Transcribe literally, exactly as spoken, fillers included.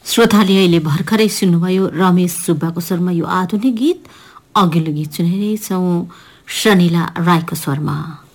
श्रोताले अहिले भर्खरै सुन्नुभयो रमेश सुब्बाको स्वरमा यो आधुनिक गीत। अघिल्लो गीत सुनिरहेछौँ सनिला राईको स्वरमा।